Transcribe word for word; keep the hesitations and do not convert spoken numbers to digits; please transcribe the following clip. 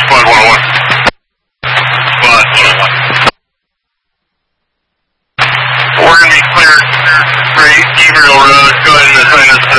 Squad one oh one. Squad one oh one. We're going to be cleared for Gabriel Road. Go ahead and assign us to